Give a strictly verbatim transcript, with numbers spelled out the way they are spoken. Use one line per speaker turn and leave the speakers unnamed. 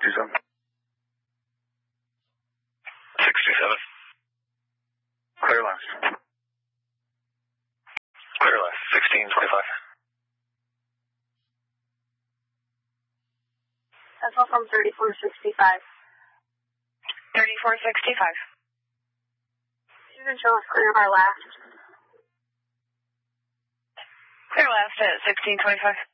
sixty-seven.
sixty-seven.
Clear last.
Clear last. sixteen twenty-five.
That's all from thirty-four sixty-five.
thirty-four sixty-five.
You can show us clear our last.
Clear last at sixteen twenty-five.